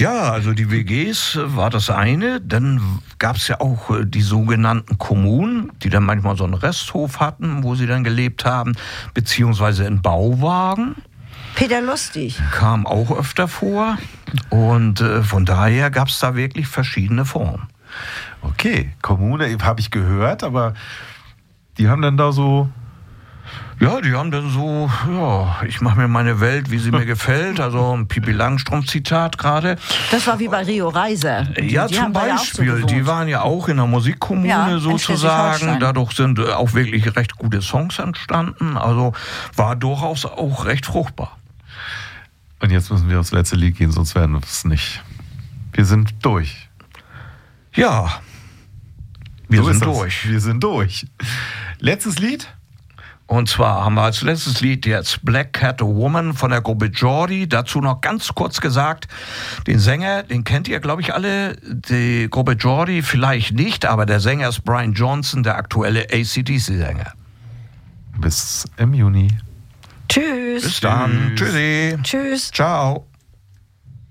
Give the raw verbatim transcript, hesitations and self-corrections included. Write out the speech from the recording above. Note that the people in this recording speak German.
Ja, also die W Gs war das eine. Dann gab es ja auch die sogenannten Kommunen, die dann manchmal so einen Resthof hatten, wo sie dann gelebt haben, beziehungsweise in Bauwagen. Peter Lustig. Kam auch öfter vor. Und äh, von daher gab es da wirklich verschiedene Formen. Okay, Kommune habe ich gehört, aber die haben dann da so... Ja, die haben dann so, ja, ich mache mir meine Welt, wie sie mir gefällt. Also ein Pippi Langstrumpf-Zitat gerade. Das war wie bei Rio Reiser. Die, ja, die zum Beispiel. Ja so die waren ja auch in der Musikkommune ja, sozusagen. Dadurch sind auch wirklich recht gute Songs entstanden. Also war durchaus auch recht fruchtbar. Und jetzt müssen wir aufs letzte Lied gehen, sonst werden wir es nicht. Wir sind durch. Ja, wir so sind durch. Wir sind durch. Letztes Lied? Und zwar haben wir als letztes Lied jetzt Black Cat Woman von der Gruppe Geordie. Dazu noch ganz kurz gesagt, den Sänger, den kennt ihr, glaube ich, alle. Die Gruppe Geordie vielleicht nicht, aber der Sänger ist Brian Johnson, der aktuelle A C D C-Sänger. Bis im Juni. Tschüss. Bis dann. Tschüss. Tschüssi. Tschüss. Ciao.